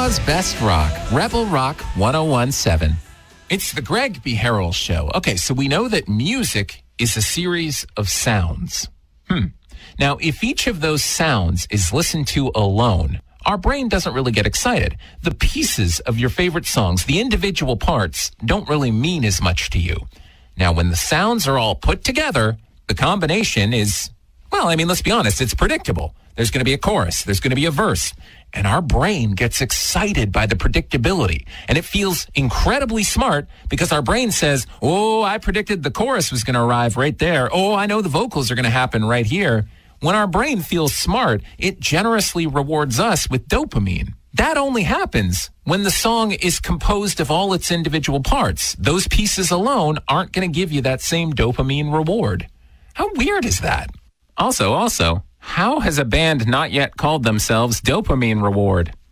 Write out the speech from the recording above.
Utah's best rock, Rebel Rock 1017. It's the Greg B. Harrell Show. Okay, so we know that music is a series of sounds. Now, if each of those sounds is listened to alone, our brain doesn't really get excited. The pieces of your favorite songs, the individual parts, don't really mean as much to you. Now, when the sounds are all put together, the combination is, well, I mean, let's be honest, it's predictable. There's going to be a chorus. There's going to be a verse. And our brain gets excited by the predictability. And it feels incredibly smart because our brain says, oh, I predicted the chorus was going to arrive right there. Oh, I know the vocals are going to happen right here. When our brain feels smart, it generously rewards us with dopamine. That only happens when the song is composed of all its individual parts. Those pieces alone aren't going to give you that same dopamine reward. How weird is that? Also, how has a band not yet called themselves Dopamine Reward?